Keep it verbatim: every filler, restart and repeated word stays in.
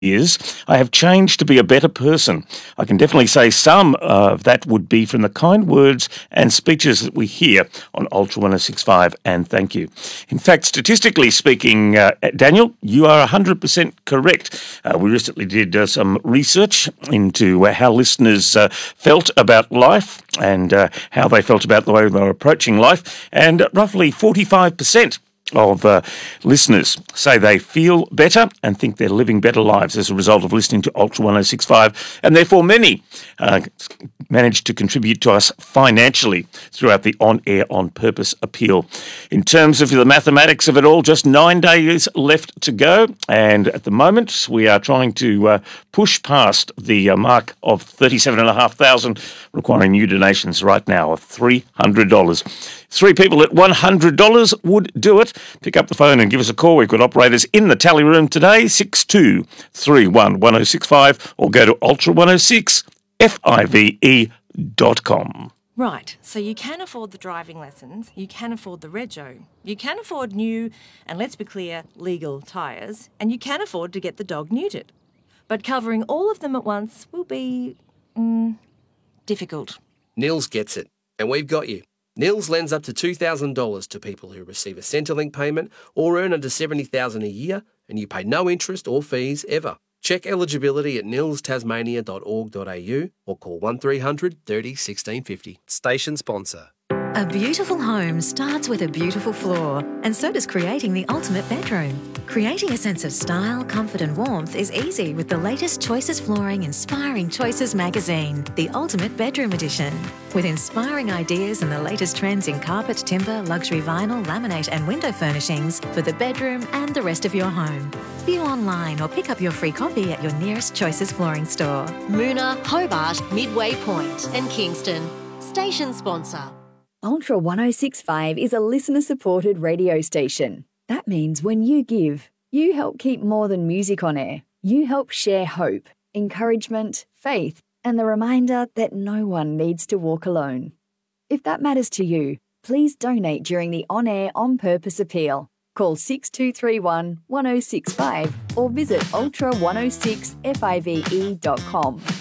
years, I have changed to be a better person. I can definitely say some of that would be from the kind words and speeches that we hear on Ultra one oh six point five, and thank you. In fact, statistically speaking, uh, Daniel, you are one hundred percent correct. Uh, we recently did uh, some research into uh, how listeners uh, felt about life and uh, how they felt about the way they were approaching life, and roughly forty-five percent of uh, listeners say they feel better and think they're living better lives as a result of listening to Ultra one oh six point five, and therefore many uh, managed to contribute to us financially throughout the on-air, on-purpose appeal. In terms of the mathematics of it all, just nine days left to go, and at the moment we are trying to uh, push past the uh, mark of thirty-seven thousand five hundred, requiring new donations right now of three hundred dollars. Three people at one hundred dollars would do it. Pick up the phone and give us a call. We've got operators in the tally room today, six two three one one oh six five, or go to ultra one oh six five dot com. Right, so you can afford the driving lessons, you can afford the rego, you can afford new, and let's be clear, legal tyres, and you can afford to get the dog neutered. But covering all of them at once will be, mm, difficult. Nils gets it, and we've got you. Nils lends up to two thousand dollars to people who receive a Centrelink payment or earn under seventy thousand dollars a year, and you pay no interest or fees ever. Check eligibility at nils tasmania dot org dot a u or call one three hundred thirty sixteen fifty. Station sponsor. A beautiful home starts with a beautiful floor, and so does creating the ultimate bedroom. Creating a sense of style, comfort and warmth is easy with the latest Choices Flooring Inspiring Choices magazine, the Ultimate Bedroom Edition. With inspiring ideas and the latest trends in carpet, timber, luxury vinyl, laminate and window furnishings for the bedroom and the rest of your home. View online or pick up your free copy at your nearest Choices Flooring store. Moona, Hobart, Midway Point and Kingston. Station sponsor. Ultra one oh six point five is a listener-supported radio station. That means when you give, you help keep more than music on air. You help share hope, encouragement, faith, and the reminder that no one needs to walk alone. If that matters to you, please donate during the on-air, on-purpose appeal. Call six two three one one oh six five or visit ultra one oh six five dot com.